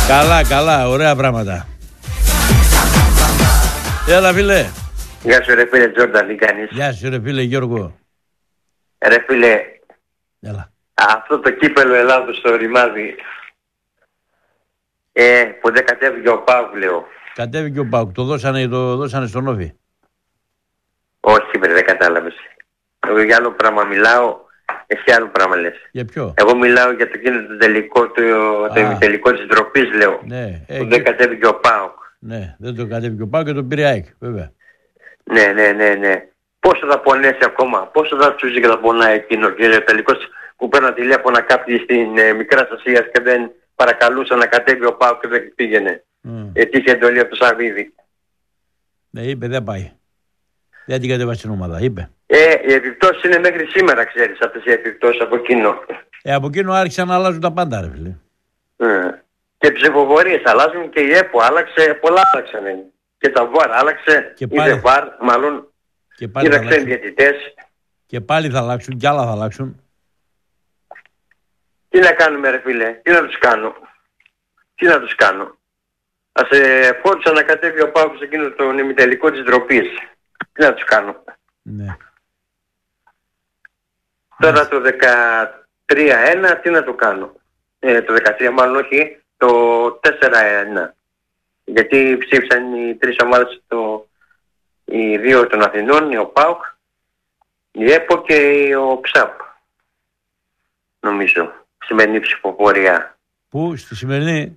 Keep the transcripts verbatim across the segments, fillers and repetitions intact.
Καλά, καλά, ωραία πράγματα. Έλα, φίλε. Γεια σου ρε φίλε Τζόρνταν, τι κάνεις? Γεια σου ρε φίλε Γιώργο. Ρε φίλε, Έλα. αυτό το κύπελο Ελλάδος στο ρημάδι, ε, που δεν κατέβηκε ο Πάουκ, λέω. Κατέβηκε ο Πάουκ, το δώσανε, το δώσανε στον Όφη. Όχι, βρε, δεν κατάλαβες. Εγώ για άλλο πράγμα μιλάω, εσύ άλλο πράγμα λες. Για ποιο? Εγώ μιλάω για το εκείνο το τελικό, το, το ημιτελικό της ντροπής, λέω. Ναι, που δεν κατέβηκε ο Πάουκ. Ναι, δεν το κατέβηκε ο Πάουκ και τον πήρε ΑΕΚ, βέβαια. Ναι, ναι, ναι, ναι. Πόσο θα πονέσει ακόμα, πόσο θα τσούζει και θα πονάει εκείνο και ο τελικός που παίρνω τηλέφωνα κάποιοι στην ε, Μικρά Ασία και δεν παρακαλούσαν να κατέβει ο Πάουκ και δεν πήγαινε. Mm. Έτσι είχε εντολή από το Σαββίδι. Ναι, είπε δεν πάει. Δεν την κατέβασε την ομάδα, είπε. Ε, οι επιπτώσεις είναι μέχρι σήμερα, ξέρεις, αυτές οι επιπτώσεις από εκείνο. Ε, από εκείνο άρχισαν να αλλάζουν τα πάντα, ρε φίλε. Ε. Και οι ψηφοφορίες αλλάζουν και η ΕΠΟ άλλαξε, πολλά άλλαξαν. Και τα ΒΑΡ άλλαξε, και πάλι... είδε ΒΑΡ, μάλλον είδε ξένοι διαιτητές. Και πάλι θα αλλάξουν, κι άλλα θα αλλάξουν. Τι να κάνουμε ρε φίλε, τι να τους κάνω, τι να τους κάνω. Ας ε, φόρτισαν να κατέβει ο Πάουκ σε εκείνο τον ημιτελικό της ντροπής. Τι να τους κάνω. Ναι. Τώρα το δεκατρία ένα τι να το κάνω. Ε, το δεκατρία μάλλον όχι, το τέσσερα ένα. Γιατί ψήφισαν οι τρεις ομάδες, το, οι δύο των Αθηνών, ο ΠΑΟΚ, η ΕΠΟ και ο ΨΑΠ. Νομίζω, σημερινή ψηφοφορία. Πού, στη σημερινή?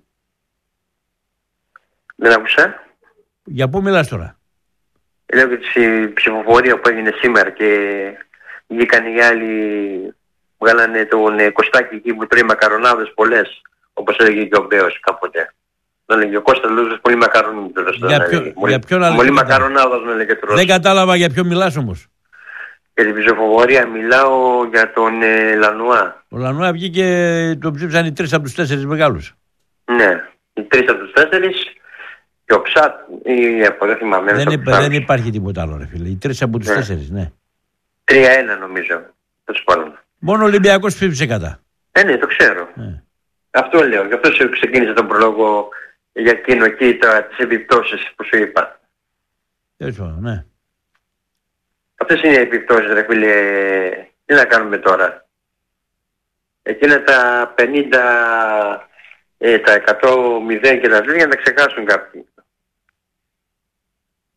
Δεν άκουσα. Για πού μιλάς τώρα? Λέω για τη ψηφοφορία που έγινε σήμερα και βγήκαν οι άλλοι, βγάλανε τον Κωστάκη εκεί που τρώει μακαρονάδες πολλές, όπως έλεγε και ο Μπέος κάποτε. Τον έλεγε ο Κώστας Λούζος, πολύ μακαρονάδες. Για, ποιο, για ποιον άλλο? Πολύ μακαρονάδες να έλεγε τρως. Δεν κατάλαβα για ποιο μιλάς όμως. Για την ψηφοφορία μιλάω για τον ε, Λανουά. Ο Λανουά βγήκε, τον ψήφισαν οι τρεις από τους τέσσερις μεγάλους. Ναι, οι τρεις από τους τέσσερις και ο Ψάτ, ή από δεν θυμάμαι. Δεν, υπά, δεν υπάρχει τίποτα άλλο ρε φίλε, οι τρεις από τους ναι. τέσσερις, ναι. τρία ένα νομίζω, τους πάνω. Μόνο ο Ολυμπιακός ψήφισε κατά. Ε, ναι, το ξέρω. Ναι. Αυτό λέω, γι' αυτό ξεκίνησε τον προλόγο για εκείνο εκεί, τα, τις επιπτώσεις που σου είπα. Έτσι, ναι. Αυτές είναι οι επιπτώσεις ρε φίλε, τι να κάνουμε τώρα. Εκείνα τα πενήντα, ε, τα εκατό μηδέν και τα δύο για να τα ξεχάσουν κάποιοι.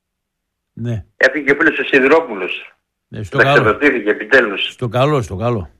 Ναι. Έφυγε ο φίλος ο Σιδηρόπουλος. Ναι, στο καλό. Επιτέλους. Στο καλό, στο καλό.